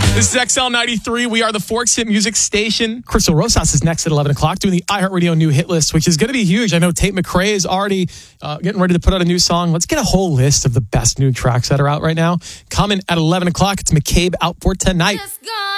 This is XL 93. We are the Forks Hit Music Station. Crystal Rosas is next at 11 o'clock doing the iHeartRadio new hit list, which is going to be huge. I know Tate McRae is already getting ready to put out a new song. Let's get a whole list of the best new tracks that are out right now. Coming at 11 o'clock, it's McCabe out for tonight.